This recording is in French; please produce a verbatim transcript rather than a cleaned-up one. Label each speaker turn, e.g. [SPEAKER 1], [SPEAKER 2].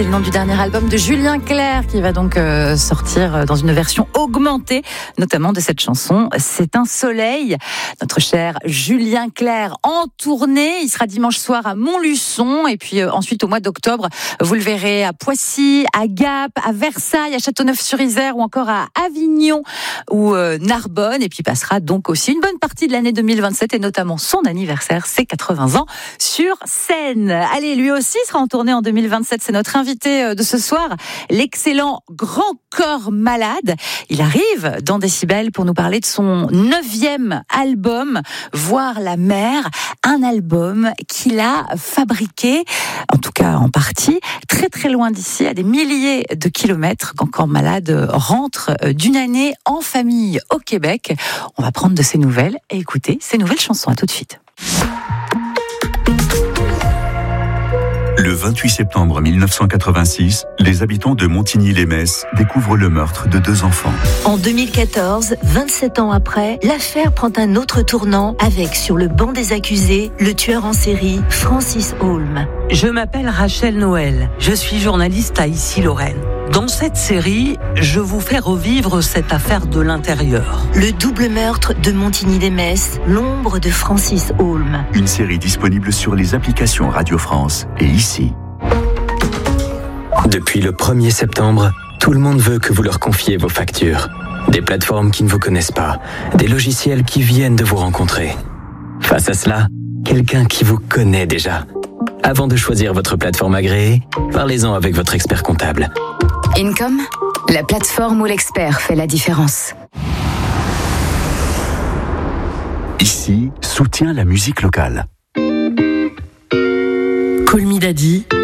[SPEAKER 1] C'est le nom du dernier album de Julien Clerc qui va donc euh, sortir dans une version augmentée, notamment de cette chanson « C'est un soleil ». Notre cher Julien Clerc en tournée, il sera dimanche soir à Montluçon et puis euh, ensuite au mois d'octobre, vous le verrez à Poissy, à Gap, à Versailles, à Châteauneuf-sur-Isère ou encore à Avignon ou euh, Narbonne. Et puis passera donc aussi une bonne partie de l'année deux mille vingt-sept et notamment son anniversaire, ses quatre-vingts ans sur scène. Allez, lui aussi sera en tournée en deux mille vingt-sept, c'est notre invité de ce soir, l'excellent Grand Corps Malade. Il arrive dans Décibel pour nous parler de son neuvième album, Voir la mer, un album qu'il a fabriqué, en tout cas en partie, très très loin d'ici, à des milliers de kilomètres. Grand Corps Malade rentre d'une année en famille au Québec. On va prendre de ses nouvelles et écouter ses nouvelles chansons. À tout de suite.
[SPEAKER 2] Le vingt-huit septembre mille neuf cent quatre-vingt-six, les habitants de Montigny-lès-Metz découvrent le meurtre de deux enfants.
[SPEAKER 3] En deux mille quatorze, vingt-sept ans après, l'affaire prend un autre tournant avec, sur le banc des accusés, le tueur en série Francis Holm.
[SPEAKER 4] Je m'appelle Rachel Noël, je suis journaliste à Issy-Lorraine. Dans cette série, je vous fais revivre cette affaire de l'intérieur.
[SPEAKER 3] Le double meurtre de Montigny-lès-Metz, l'ombre de Francis Holm.
[SPEAKER 2] Une série disponible sur les applications Radio France et Ici.
[SPEAKER 5] Depuis le premier septembre, tout le monde veut que vous leur confiez vos factures. Des plateformes qui ne vous connaissent pas, des logiciels qui viennent de vous rencontrer. Face à cela, quelqu'un qui vous connaît déjà. Avant de choisir votre plateforme agréée, parlez-en avec votre expert comptable.
[SPEAKER 6] Income, la plateforme où l'expert fait la différence.
[SPEAKER 2] Ici, soutient la musique locale.
[SPEAKER 7] Call Me Daddy,